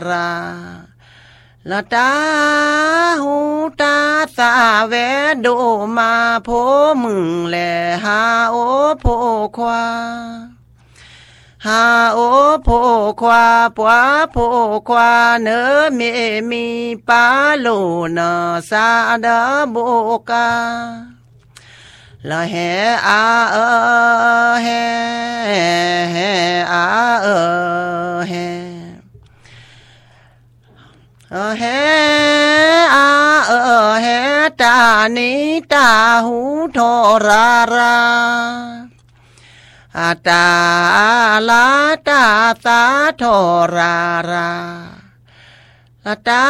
ra là ta hu ta sa vé độ mà phố mừng lệ ha ô phố khoa ha ô phố khoa bóa phố khoa nỡ mẹ mi pa lô nà sa đỡ bộ ca là hè a hè a hè hè ta ni ta hu thọ ra ta la ta thọ ra ta